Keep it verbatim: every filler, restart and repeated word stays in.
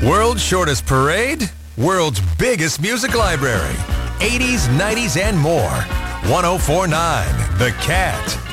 World's shortest parade, world's biggest music library. eighties, nineties, and more. ten forty-nine The Cat.